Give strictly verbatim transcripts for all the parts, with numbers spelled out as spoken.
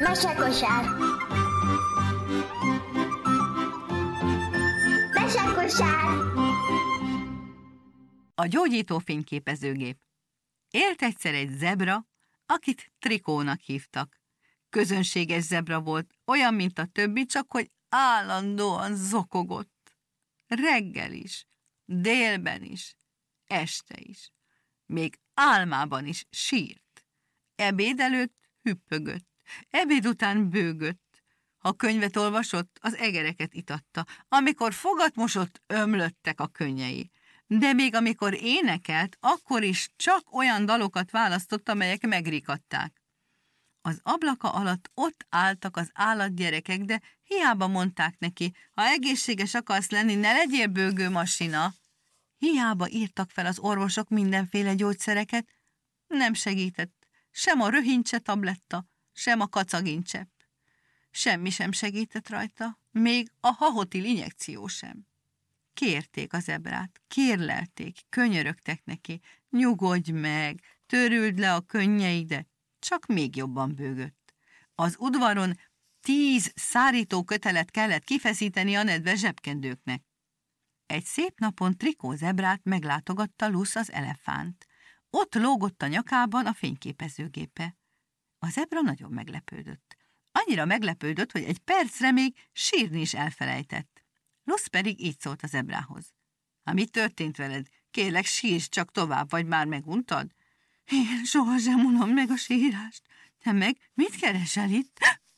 Mesekosár. Mesekosár. A gyógyító fényképezőgép. Élt egyszer egy zebra, akit Trikónak hívtak. Közönséges zebra volt, olyan, mint a többi, csak hogy állandóan zokogott. Reggel is, délben is, este is. Még álmában is sírt. Ebéd előtt hüppögött, ebéd után bőgött. Ha könyvet olvasott, az egereket itatta. Amikor fogat mosott, ömlöttek a könnyei. De még amikor énekelt, akkor is csak olyan dalokat választott, amelyek megrikadták. Az ablaka alatt ott álltak az állatgyerekek, de hiába mondták neki, ha egészséges akarsz lenni, ne legyél bőgő masina. Hiába írtak fel az orvosok mindenféle gyógyszereket, nem segített, sem a röhincse tabletta, sem a kacagincsepp. Semmi sem segített rajta, még a hahotil injekció sem. Kérték az zebrát, kérlelték, könyörögtek neki, nyugodj meg, törüld le a könnyeid, de csak még jobban bőgött. Az udvaron tíz szárító kötelet kellett kifeszíteni a nedves zsebkendőknek. Egy szép napon Trikó zebrát meglátogatta Lusz az elefánt. Ott lógott a nyakában a fényképezőgépe. A zebra nagyon meglepődött. Annyira meglepődött, hogy egy percre még sírni is elfelejtett. Lusz pedig így szólt a zebrához. Hát mi történt veled? Kérlek, sírj csak tovább, vagy már meguntad? Én sohasem unom meg a sírást. Te meg mit keresel itt?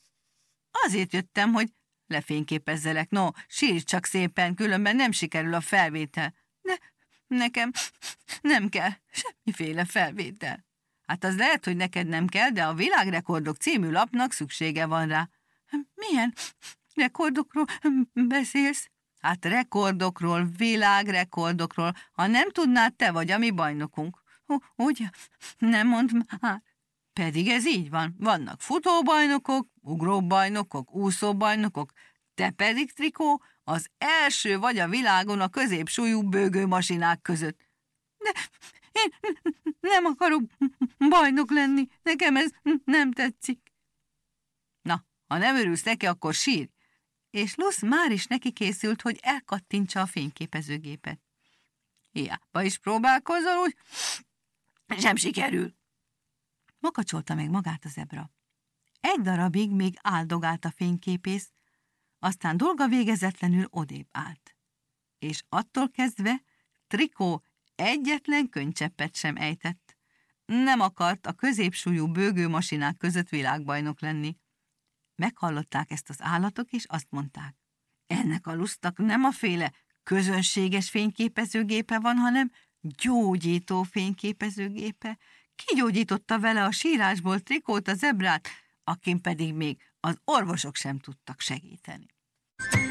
Azért jöttem, hogy lefényképezzelek. No, sírj csak szépen, különben nem sikerül a felvétel. De nekem nem kell semmiféle felvétel. Hát az lehet, hogy neked nem kell, de a Világrekordok című lapnak szüksége van rá. Milyen rekordokról beszélsz? Hát rekordokról, világrekordokról. Ha nem tudnád, te vagy a mi bajnokunk. Ugye? Nem mondd már. Pedig ez így van. Vannak futóbajnokok, ugróbajnokok, úszóbajnokok, te pedig, Trikó, az első vagy a világon a középsúlyú bőgőmasinák között. De én nem akarok bajnok lenni, nekem ez nem tetszik. Na, ha nem örülsz neki, akkor sírj. És Lusz már is neki készült, hogy elkattintsa a fényképezőgépet. Hiába is próbálkozol, úgy sem sikerül. Makacsolta meg magát a zebra. Egy darabig még áldogált a fényképész, aztán dolga végezetlenül odébb állt. És attól kezdve Trikó egyetlen könycseppet sem ejtett. Nem akart a középsúlyú bőgőmasinák között világbajnok lenni. Meghallották ezt az állatok, és azt mondták. Ennek a Lusznak nem a féle közönséges fényképezőgépe van, hanem gyógyító fényképezőgépe. Kigyógyította vele a sírásból Trikót, a zebrát, akin pedig még az orvosok sem tudtak segíteni.